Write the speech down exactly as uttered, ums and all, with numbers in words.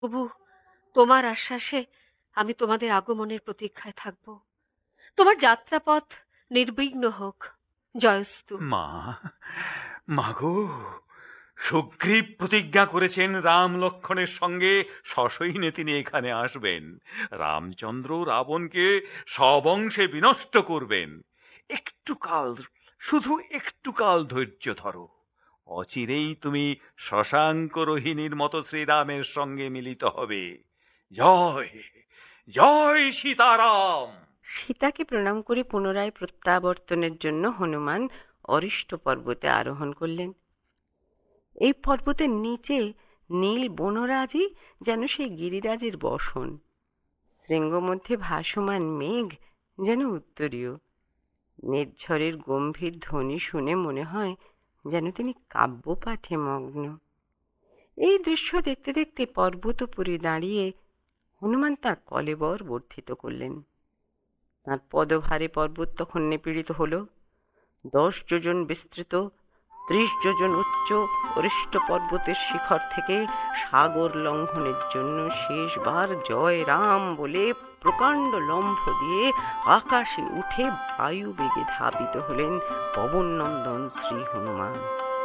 তবু তোমার আশ্বাসে আমি তোমাদের আগমনের প্রতীক্ষায় থাকব। তোমার যাত্রাপথ নির্বিঘ্ন হোক। জয়স্তু। মা, মাগো, সুগ্রীব প্রতিজ্ঞা করেছেন রাম লক্ষ্মণের সঙ্গে সসৈন্যে তিনি এখানে আসবেন। রামচন্দ্র রাবণকে সব অংশে বিনষ্ট করবেন। একটু কাল, শুধু একটু কাল ধৈর্য ধরো। অচিরেই তুমি শশাঙ্ক রোহিণীর মতো শ্রীরামের সঙ্গে মিলিত হবে। জয় জয় সীতারাম। সীতাকে প্রণাম করে পুনরায় প্রত্যাবর্তনের জন্য হনুমান অরিষ্ট পর্বতে আরোহণ করলেন। এই পর্বতের নিচে নীল বনরাজি যেন সেই গিরিরাজের বসন। শৃঙ্গ মধ্যে ভাসমান মেঘ যেন উত্তরীয়। নির্ঝরের গম্ভীর ধ্বনি শুনে মনে হয় যেন তিনি কাব্যপাঠে মগ্ন। এই দৃশ্য দেখতে দেখতে পর্বতপুরে দাঁড়িয়ে হনুমান তাঁর কলেবর বর্ধিত করলেন। তাঁর পদভারে পর্বত তখন নিপীড়িত হল। দশ যোজন বিস্তৃত, ত্রিশ যোজন উচ্চ অরিষ্ট পর্বতের শিখর থেকে সাগর লঙ্ঘনের জন্য শেষবার জয় রাম বলে প্রকাণ্ড লম্ফ দিয়ে আকাশে উঠে বায়ু বেগে ধাবিত হলেন পবননন্দন শ্রী হনুমান।